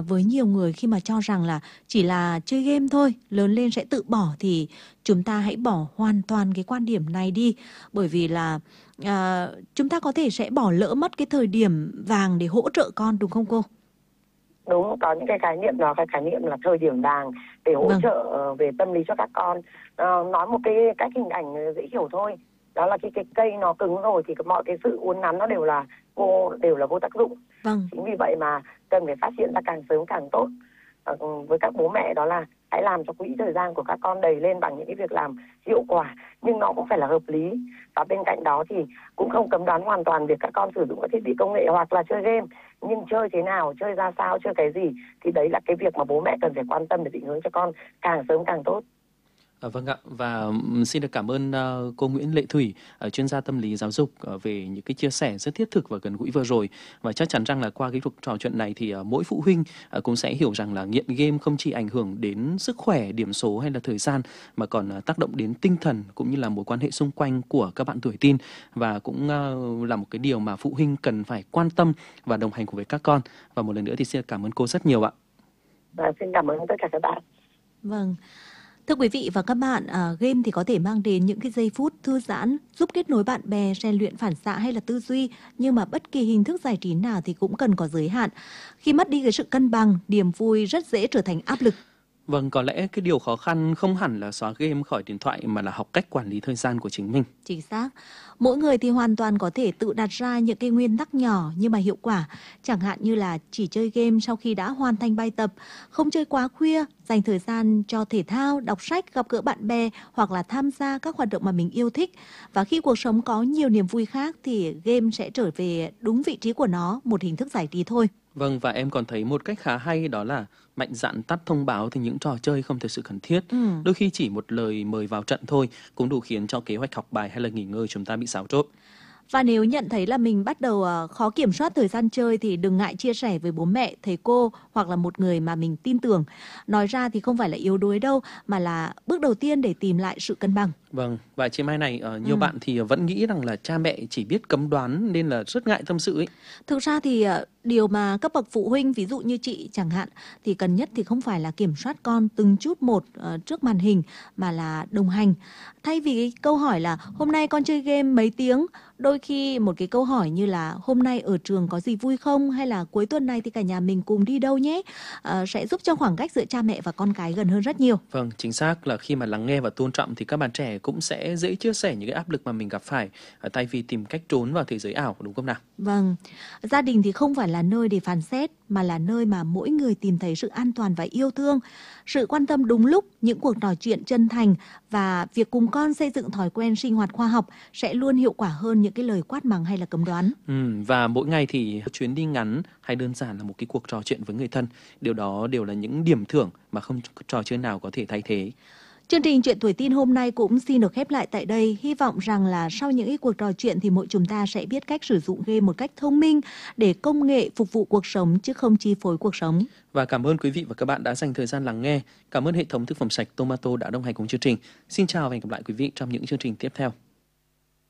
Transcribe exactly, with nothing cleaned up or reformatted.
à, với nhiều người khi mà cho rằng là chỉ là chơi game thôi, lớn lên sẽ tự bỏ, thì chúng ta hãy bỏ hoàn toàn cái quan điểm này đi. Bởi vì là à, chúng ta có thể sẽ bỏ lỡ mất cái thời điểm vàng để hỗ trợ con, đúng không cô? Đúng, có những cái khái niệm đó, cái khái niệm là thời điểm vàng để hỗ Vâng. trợ về tâm lý cho các con. Ờ, nói một cái cách hình ảnh dễ hiểu thôi, đó là cái cái cây nó cứng rồi thì mọi cái sự uốn nắn nó đều là vô đều là vô tác dụng. Vâng. Chính vì vậy mà cần phải phát hiện ra càng sớm càng tốt. Ờ, với các bố mẹ đó là hãy làm cho quỹ thời gian của các con đầy lên bằng những cái việc làm hiệu quả, nhưng nó cũng phải là hợp lý. Và bên cạnh đó thì cũng không cấm đoán hoàn toàn việc các con sử dụng các thiết bị công nghệ hoặc là chơi game, nhưng chơi thế nào, chơi ra sao, chơi cái gì thì đấy là cái việc mà bố mẹ cần phải quan tâm để định hướng cho con càng sớm càng tốt. À, vâng ạ, và um, xin được cảm ơn uh, cô Nguyễn Lệ Thủy, uh, chuyên gia tâm lý giáo dục, uh, về những cái chia sẻ rất thiết thực và gần gũi vừa rồi. Và chắc chắn rằng là qua cái cuộc trò chuyện này thì uh, mỗi phụ huynh uh, cũng sẽ hiểu rằng là nghiện game không chỉ ảnh hưởng đến sức khỏe, điểm số hay là thời gian, mà còn uh, tác động đến tinh thần cũng như là mối quan hệ xung quanh của các bạn tuổi teen, và cũng uh, là một cái điều mà phụ huynh cần phải quan tâm và đồng hành cùng với các con. Và một lần nữa thì xin cảm ơn cô rất nhiều ạ. Và xin cảm ơn tất cả các bạn. Vâng. Thưa quý vị và các bạn, à, game thì có thể mang đến những cái giây phút thư giãn, giúp kết nối bạn bè, rèn luyện phản xạ hay là tư duy. Nhưng mà bất kỳ hình thức giải trí nào thì cũng cần có giới hạn. Khi mất đi cái sự cân bằng, niềm vui rất dễ trở thành áp lực. Vâng, có lẽ cái điều khó khăn không hẳn là xóa game khỏi điện thoại, mà là học cách quản lý thời gian của chính mình. Chính xác. Mỗi người thì hoàn toàn có thể tự đặt ra những cái nguyên tắc nhỏ nhưng mà hiệu quả. Chẳng hạn như là chỉ chơi game sau khi đã hoàn thành bài tập, không chơi quá khuya, dành thời gian cho thể thao, đọc sách, gặp gỡ bạn bè hoặc là tham gia các hoạt động mà mình yêu thích. Và khi cuộc sống có nhiều niềm vui khác thì game sẽ trở về đúng vị trí của nó, một hình thức giải trí thôi. Vâng, và em còn thấy một cách khá hay, đó là mạnh dạn tắt thông báo từ những trò chơi không thực sự cần thiết. Ừ. Đôi khi chỉ một lời mời vào trận thôi cũng đủ khiến cho kế hoạch học bài hay là nghỉ ngơi chúng ta bị xáo trộn. Và nếu nhận thấy là mình bắt đầu uh, khó kiểm soát thời gian chơi thì đừng ngại chia sẻ với bố mẹ, thầy cô hoặc là một người mà mình tin tưởng. Nói ra thì không phải là yếu đuối đâu, mà là bước đầu tiên để tìm lại sự cân bằng. Vâng, và chị Mai này, uh, nhiều Ừ. bạn thì vẫn nghĩ rằng là cha mẹ chỉ biết cấm đoán nên là rất ngại tâm sự ấy. Thực ra thì uh, điều mà các bậc phụ huynh, ví dụ như chị chẳng hạn, thì cần nhất thì không phải là kiểm soát con từng chút một uh, trước màn hình, mà là đồng hành. Thay vì cái câu hỏi là hôm nay con chơi game mấy tiếng, đôi khi một cái câu hỏi như là hôm nay ở trường có gì vui không, hay là cuối tuần này thì cả nhà mình cùng đi đâu nhé, uh, sẽ giúp cho khoảng cách giữa cha mẹ và con cái gần hơn rất nhiều. Vâng, chính xác là khi mà lắng nghe và tôn trọng thì các bạn trẻ cũng sẽ dễ chia sẻ những cái áp lực mà mình gặp phải, uh, thay vì tìm cách trốn vào thế giới ảo, đúng không nào? Vâng, gia đình thì không phải là nơi để phán xét, mà là nơi mà mỗi người tìm thấy sự an toàn và yêu thương. Sự quan tâm đúng lúc, những cuộc trò chuyện chân thành và việc cùng con xây dựng thói quen sinh hoạt khoa học sẽ luôn hiệu quả hơn những cái lời quát mắng hay là cấm đoán. Ừ, và mỗi ngày thì chuyến đi ngắn hay đơn giản là một cái cuộc trò chuyện với người thân, điều đó đều là những điểm thưởng mà không trò chơi nào có thể thay thế. Chương trình Chuyện Tuổi Teen hôm nay cũng xin được khép lại tại đây. Hy vọng rằng là sau những cái cuộc trò chuyện thì mỗi chúng ta sẽ biết cách sử dụng game một cách thông minh để công nghệ phục vụ cuộc sống chứ không chi phối cuộc sống. Và cảm ơn quý vị và các bạn đã dành thời gian lắng nghe. Cảm ơn hệ thống thực phẩm sạch Tomato đã đồng hành cùng chương trình. Xin chào và hẹn gặp lại quý vị trong những chương trình tiếp theo.